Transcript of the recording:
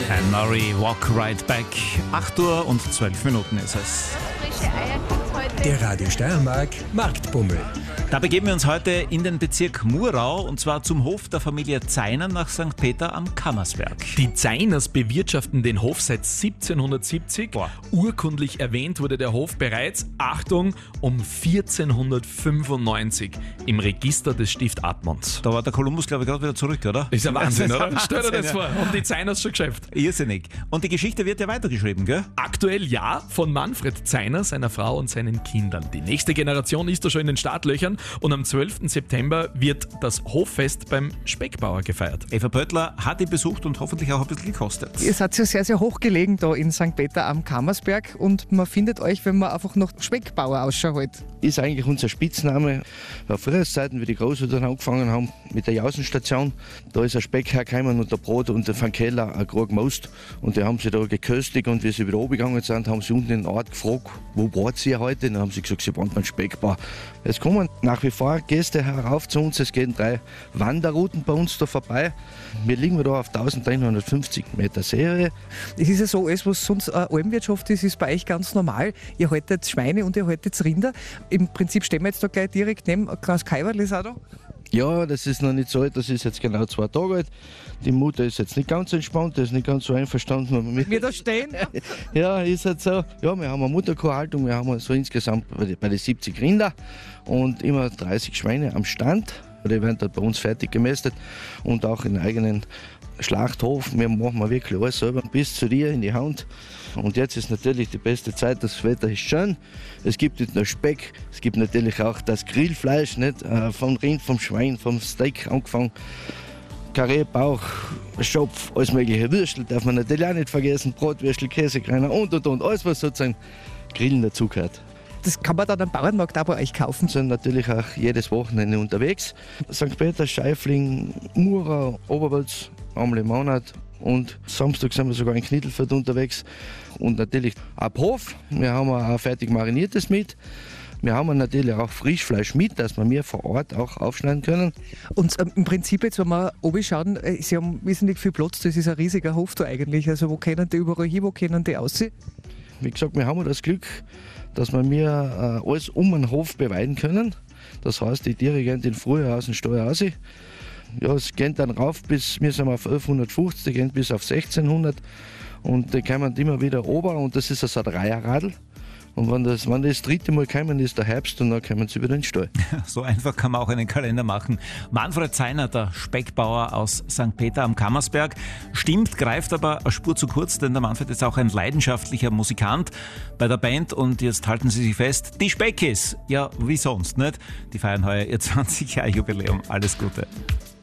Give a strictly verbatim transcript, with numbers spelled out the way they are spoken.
Anne Murray, Walk Right Back. acht Uhr und zwölf Minuten ist es. Frische Eier gibt's heute. Der Radio Steiermark Marktbummel. Da begeben wir uns heute in den Bezirk Murau und zwar zum Hof der Familie Zeiner nach Sankt Peter am Kammersberg. Die Zeiners bewirtschaften den Hof seit siebzehnhundertsiebzig. Boah. Urkundlich erwähnt wurde der Hof bereits, Achtung, um vierzehnhundertfünfundneunzig im Register des Stift Admont. Da war der Kolumbus, glaube ich, gerade wieder zurück, oder? Ist ja Wahnsinn, Das ist oder? ja Stell dir das Wahnsinn, vor, haben die Zeiners schon geschafft. Irrsinnig. Und die Geschichte wird ja weitergeschrieben, gell? Aktuell ja, von Manfred Zeiner, seiner Frau und seinen Kindern. Die nächste Generation ist da schon in den Startlöchern und am zwölften September wird das Hoffest beim Speckbauer gefeiert. Eva Pöttler hat ihn besucht und hoffentlich auch ein bisschen gekostet. Ihr seid ja sehr, sehr hoch gelegen da in Sankt Peter am Kammersberg und man findet euch, wenn man einfach nach Speckbauer Ausschau hält. Ist eigentlich unser Spitzname. Bei früheren Zeiten, wie die Großeltern angefangen haben mit der Jausenstation, da ist ein Speck hergekommen und der Brot und der Van Keller ein Krug Most. Und die haben sie da geköstigt und wie sie wieder oben gegangen sind, haben sie unten in den Ort gefragt, wo wart sie heute? Dann haben sie gesagt, sie waren beim Speckbauer. Es kommen nach wie vor Gäste herauf zu uns. Es gehen drei Wanderrouten bei uns da vorbei. Wir liegen da auf eintausenddreihundertfünfzig Meter Serie. Es ist ja so, alles was sonst eine Almwirtschaft ist, ist bei euch ganz normal. Ihr haltet Schweine und ihr haltet Rinder. Im Prinzip stehen wir jetzt da gleich direkt neben ein kleines Kaiwerl ist auch da. Ja, das ist noch nicht so alt, das ist jetzt genau zwei Tage alt. Die Mutter ist jetzt nicht ganz entspannt, die ist nicht ganz so einverstanden mit. Wir da stehen. Ja, ist halt so. Ja, wir haben eine Mutterkuhhaltung, wir haben so insgesamt bei den, bei den siebzig Rinder und immer dreißig Schweine am Stand. Die werden dort bei uns fertig gemästet und auch in eigenen Schlachthof. Wir machen wirklich alles selber bis zu dir in die Hand. Und jetzt ist natürlich die beste Zeit, das Wetter ist schön. Es gibt nicht nur Speck, es gibt natürlich auch das Grillfleisch, nicht? Vom Rind, vom Schwein, vom Steak angefangen. Karree, Bauch, Schopf, alles mögliche. Würstel darf man natürlich auch nicht vergessen. Brotwürstel, Käsekreiner und und und. Alles, was sozusagen Grillen dazugehört. Das kann man dann am Bauernmarkt auch bei euch kaufen. Wir sind natürlich auch jedes Wochenende unterwegs. Sankt Peter, Scheifling, Murau, Oberwölz, einmal im Monat. Und Samstag sind wir sogar in Knittelfeld unterwegs. Und natürlich ab Hof. Wir haben auch fertig mariniertes mit. Wir haben natürlich auch Frischfleisch mit, dass wir mir vor Ort auch aufschneiden können. Und ähm, im Prinzip jetzt, wenn wir oben schauen, äh, sie haben wesentlich viel Platz. Das ist ein riesiger Hof da eigentlich. Also wo können die überall hin, wo können die aussehen? Wie gesagt, wir haben das Glück, dass wir mir äh, alles um den Hof beweiden können. Das heißt, die Tiere gehen in früher aus dem Stall raus. Ja, es geht dann rauf bis, wir sind auf elfhundertfünfzig, die gehen bis auf sechzehnhundert und die kommen immer wieder ober und das ist also ein Dreierradl. Und wenn das, wenn das dritte Mal kommen, ist der Herbst und dann kommen sie wieder in den Stall. So einfach kann man auch einen Kalender machen. Manfred Zeiner, der Speckbauer aus Sankt Peter am Kammersberg. Stimmt, greift aber eine Spur zu kurz, denn der Manfred ist auch ein leidenschaftlicher Musikant bei der Band und jetzt halten Sie sich fest, die Speckis, ja wie sonst, nicht? Die feiern heuer ihr zwanzig Jahr Jubiläum. Alles Gute.